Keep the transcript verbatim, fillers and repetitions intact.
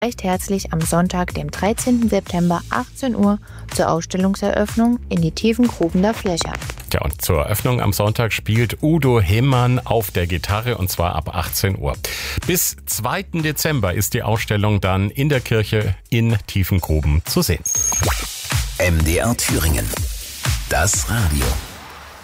recht herzlich am Sonntag, dem dreizehnten September, achtzehn Uhr, zur Ausstellungseröffnung in die Tiefengrubener Fläche. Ja, und zur Eröffnung am Sonntag spielt Udo Himmann auf der Gitarre, und zwar ab achtzehn Uhr. Bis zweiten Dezember ist die Ausstellung dann in der Kirche in Tiefengruben zu sehen. M D R Thüringen. Das Radio.